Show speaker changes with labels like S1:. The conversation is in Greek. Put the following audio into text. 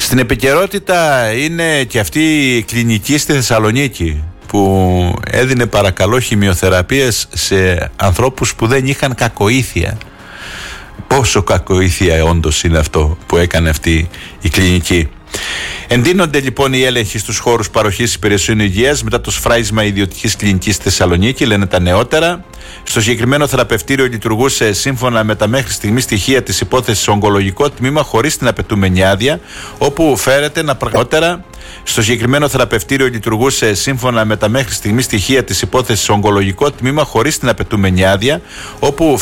S1: Στην επικαιρότητα είναι και αυτή η κλινική στη Θεσσαλονίκη που έδινε παρακαλώ χημειοθεραπείες σε ανθρώπους που δεν είχαν κακοήθεια. Πόσο κακοήθεια όντως είναι αυτό που έκανε αυτή η κλινική. Εντείνονται λοιπόν οι έλεγχοι στους χώρους παροχής υπηρεσιών υγείας μετά το σφράγισμα ιδιωτικής κλινικής στη Θεσσαλονίκη, λένε τα νεότερα. Στο συγκεκριμένο θεραπευτήριο λειτουργούσε σύμφωνα με τα μέχρι στιγμή στοιχεία της υπόθεσης ογκολογικό τμήμα χωρίς την απαιτούμενη άδεια, όπου φέρεται να πραγματικά. Στο συγκεκριμένο θεραπευτήριο λειτουργούσε σύμφωνα με τα μέχρι στιγμή στοιχεία της υπόθεσης ογκολογικό τμήμα χωρίς την απαιτούμενη άδεια, όπου